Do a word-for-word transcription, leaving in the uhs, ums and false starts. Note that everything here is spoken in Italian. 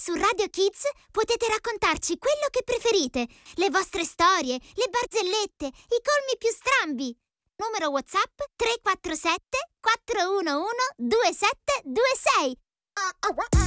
Su Radio Kids potete raccontarci quello che preferite, le vostre storie, le barzellette, i colmi più strambi. Numero WhatsApp tre quattro sette quattro uno uno due sette due sei.